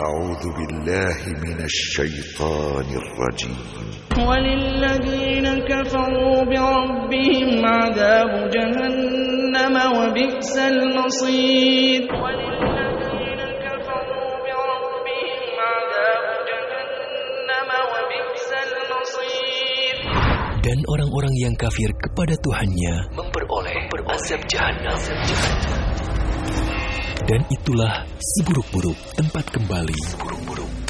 أعوذ بالله من الشيطان الرجيم. وللذين كفروا بربهم عذاب جهنم وبئس المصير. وللذين كفروا بربهم عذاب جهنم وبئس المصير. Dan orang-orang yang kafir kepada Tuhannya memperoleh azab Jahannam. Dan itulah seburuk-buruk tempat kembali.